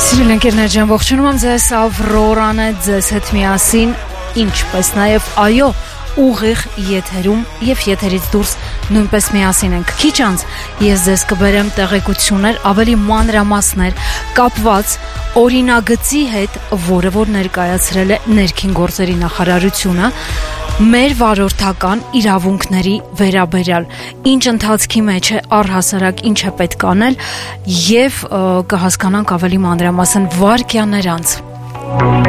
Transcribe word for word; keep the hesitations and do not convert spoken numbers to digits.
Սիրելի ընկերներ ջան, ողջունում եմ ձեզ, Ավրորան է ձեզ հետ միասին, ինչպես նաև այո, ուղիղ եթերում եւ եթերից դուրս նույնպես միասին ենք։ Քիչ անց ես ձեզ կբերեմ տեղեկություններ, ավելի մանրամասներ կապված օրինագծի հետ, որը որ ներկայացրել է ներքին գործերի նախարարությունը մեր վարորդական իրավունքների վերաբերյալ, ինչ ընթացքի մեջ է, առհասարակ ինչ է պետք անել եւ կհասկանանք ավելի մանրամասն վայրկյաններ անց։